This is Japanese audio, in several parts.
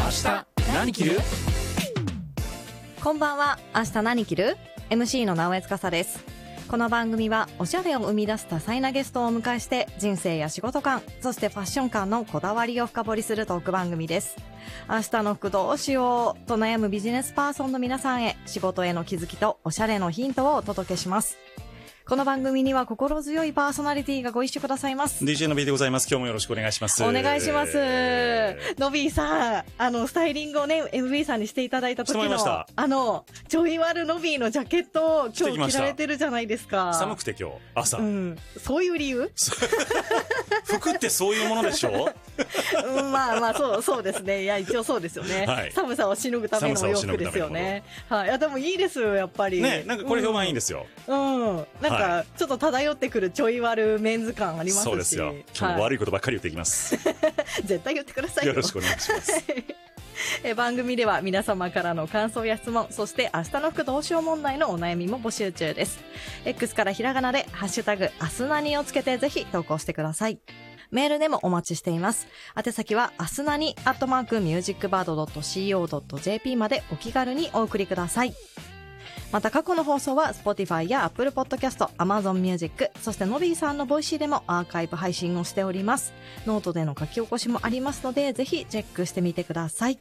何着る？ こんばんは。明日何着る？ MC の直江司です。この番組はおしゃれを生み出す多彩なゲストをお迎えして人生や仕事観、そしてファッション観のこだわりを深掘りするトーク番組です。明日の服どうしようと悩むビジネスパーソンの皆さんへ仕事への気づきとおしゃれのヒントをお届けします。この番組には心強いパーソナリティがご一緒くださいます。 DJ の B でございます。今日もよろしくお願いします。 お願いします。のびーさん、スタイリングをね MB さんにしていただいた時のちょい悪のびーのジャケットを今日着られてるじゃないですか。 寒くて今日朝、 そういう理由服ってそういうものでしょまあそうですね。いや一応そうですよね、はい、寒さをしのぐための洋服ですよね。はい、いやでもいいですよやっぱりね。なんかこれ評判いいんですよ。 なんかちょっと漂ってくるちょい悪メンズ感ありますし。 そうですよ。今日も悪いことばっかり言っていきます、 絶対言ってくださいよ。 よろしくお願いします番組では皆様からの感想や質問、そして明日の服どうしよう問題のお悩みも募集中です。 X からひらがなでハッシュタグ明日何をつけてぜひ投稿してください。メールでもお待ちしています。宛先は明日何@musicbird.co.jp までお気軽にお送りください。また過去の放送は Spotify や Apple Podcast、Amazon Music、そしてのびーさんのボイシーでもアーカイブ配信をしております。ノートでの書き起こしもありますので、ぜひチェックしてみてください。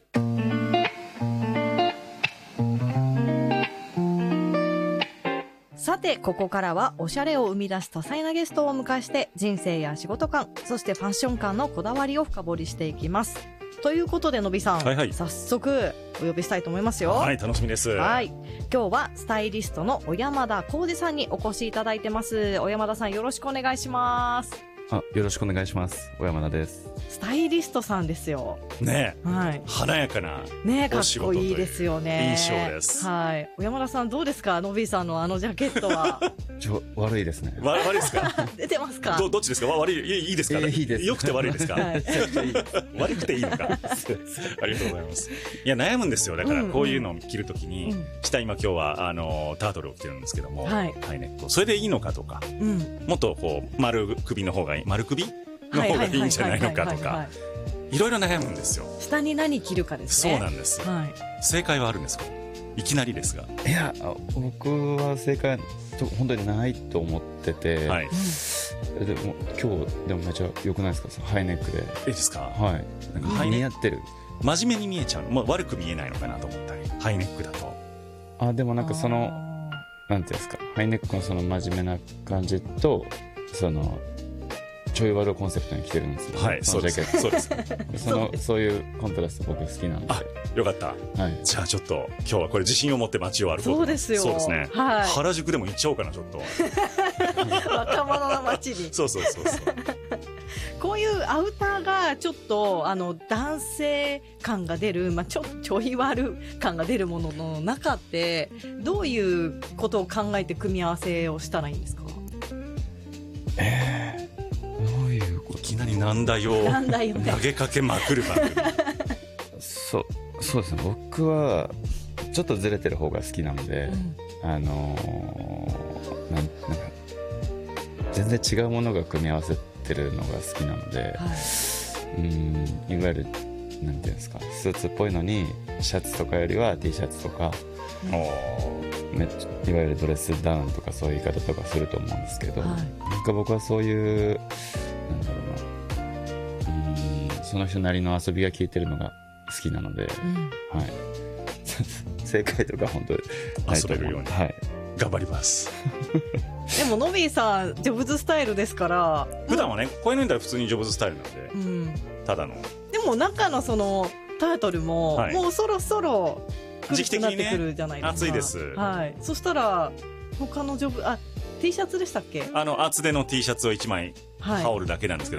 さて、ここからはおしゃれを生み出す多彩なゲストをお迎えして人生や仕事観、そしてファッション観のこだわりを深掘りしていきます。ということでのびさん、早速お呼びしたいと思いますよ。 はい、楽しみです。 はい、今日はスタイリストの小山田浩二さんにお越しいただいてます。小山田さんよろしくお願いします。 よろしくお願いします。小山田です。 スタイリストさんですよね。 はい、 華やかなね、かっこいいですよね。 いいショーです。 はい、小山田さんどうですか？のびさんのジャケットは悪いですね。 悪いですか？ 出てますか？ どっちですか？悪い、いいですか？ いいです。 良くて悪いですか？ はい、 悪くていいのかありがとうございます。いや悩むんですよ。だからこういうのを着るときに、下今日はタートルを着てるんですけども、ハイネック、それでいいのかとか、もっとこう丸首の方がいい、丸首の方がいいんじゃないのかとか、いろいろ悩むんですよ。 下に何着るかですね。 そうなんです、正解はあるんですか？いきなりですが。 いや、僕は正解本当にないと思ってて、でも今日でもめっちゃ良くないですか？ハイネックで。いいですか？ はい。なんか似合ってる。 真面目に見えちゃう。悪く見えないのかなと思ったり、ハイネックだと。 でもなんかそのなんていうんですか、ハイネックのその真面目な感じとそのちょい悪いコンセプトに来てるんですよ、ね。はい、そうです。そういうコントラスト僕好きなんで。 よかった。はい。じゃあちょっと今日はこれ自信を持って街を歩こう。 そうですよ。 そうですね。はい。原宿でも行っちゃおうかなちょっと。 若者の街に。 そう。 こういうアウターがちょっと男性感が出る、ちょい悪感が出るものの中ってどういうことを考えて組み合わせをしたらいいんですか？ いきなり難題を投げかけまくる番組。 そうですね。僕はちょっとずれてる方が好きなので、なんか全然違うものが組み合わせてるのが好きなので、いわゆるなんていうんですか、スーツっぽいのにシャツとかよりは T シャツとか、いわゆるドレスダウンとかそういう言い方とかすると思うんですけど、なんか僕はそういうなんだろうな、その人なりの遊びが効いてるのが好きなので、はい、正解とか本当に遊べるように、頑張ります。 でものびーさんジョブズスタイルですから、普段はねこういうの見たら普通にジョブズスタイルなんで、ただの。 でも中のそのタートルも、もうそろそろ時期的にね、暑いです。 はい。そしたら他のジョブT シャツでしたっけ？ 厚手の T シャツを1枚羽織るだけなんですけど